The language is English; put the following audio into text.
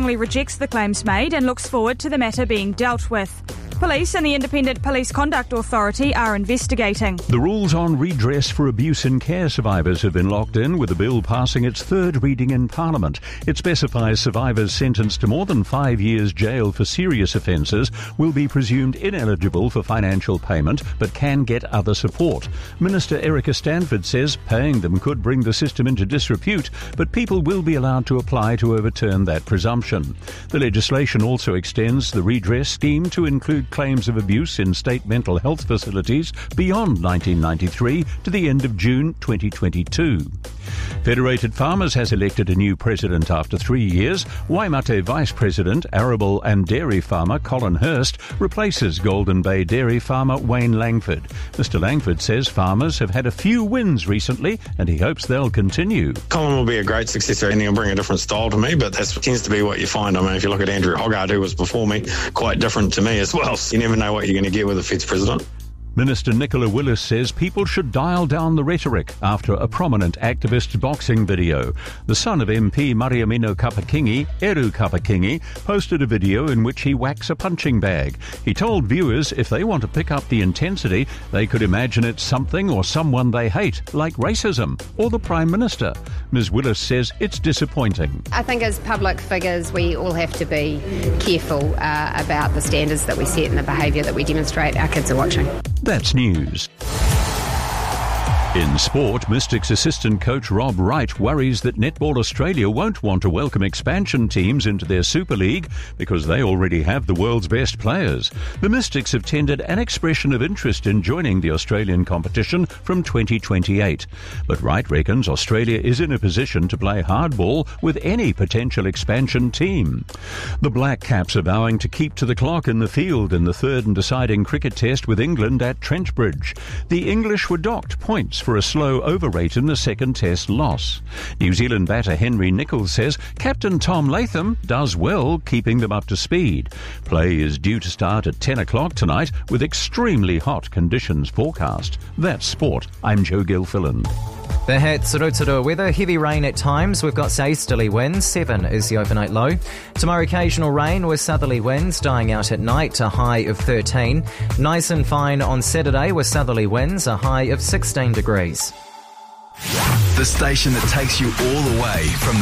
strongly rejects the claims made and looks forward to the matter being dealt with. Police and the Independent Police Conduct Authority are investigating. The rules on redress for abuse in care survivors have been locked in, with the bill passing its third reading in Parliament. It specifies survivors sentenced to more than 5 years jail for serious offences will be presumed ineligible for financial payment but can get other support. Minister Erica Stanford says paying them could bring the system into disrepute, but people will be allowed to apply to overturn that presumption. The legislation also extends the redress scheme to include claims of abuse in state mental health facilities beyond 1993 to the end of June 2022. Federated Farmers has elected a new president after 3 years. Waimate Vice President, arable and dairy farmer Colin Hurst replaces Golden Bay dairy farmer Wayne Langford. Mr Langford says farmers have had a few wins recently and he hopes they'll continue. Colin will be a great successor and he'll bring a different style to me, but that tends to be what you find. I mean, if you look at Andrew Hoggard, who was before me, quite different to me as well. So you never know what you're going to get with a Feds president. Minister Nicola Willis says people should dial down the rhetoric after a prominent activist's boxing video. The son of MP Mariamino Kapakingi, Eru Kapakingi, posted a video in which he whacks a punching bag. He told viewers if they want to pick up the intensity, they could imagine it's something or someone they hate, like racism or the Prime Minister. Ms Willis says it's disappointing. I think as public figures we all have to be careful about the standards that we set and the behaviour that we demonstrate. Our kids are watching. That's news. In sport, Mystics assistant coach Rob Wright worries that Netball Australia won't want to welcome expansion teams into their Super League because they already have the world's best players. The Mystics have tendered an expression of interest in joining the Australian competition from 2028. But Wright reckons Australia is in a position to play hardball with any potential expansion team. The Black Caps are vowing to keep to the clock in the field in the third and deciding cricket test with England at Trentbridge. The English were docked points for a slow over rate in the second test loss. New Zealand batter Henry Nicholls says Captain Tom Latham does well keeping them up to speed. Play is due to start at 10 o'clock tonight with extremely hot conditions forecast. That's sport. I'm Joe Gilfillan. The Hats Rotorua weather, heavy rain at times. We've got easterly winds, 7 is the overnight low. Tomorrow occasional rain with southerly winds dying out at night, a high of 13. Nice and fine on Saturday with southerly winds, a high of 16 degrees. The station that takes you all the way from the